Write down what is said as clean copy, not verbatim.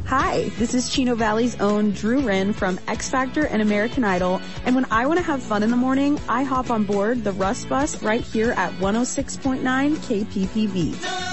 Hi, this is Chino Valley's own Drew Wren from X Factor and American Idol, and when I want to have fun in the morning, I hop on board the Rust Bus right here at 106.9 KPPV.